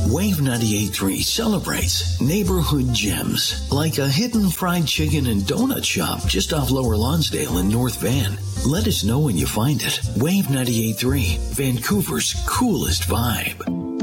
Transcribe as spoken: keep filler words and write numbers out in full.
Wave ninety-eight point three celebrates neighborhood gems like a hidden fried chicken and donut shop just off Lower Lonsdale in North Van. Let us know when you find it. Wave ninety-eight point three, Vancouver's coolest vibe.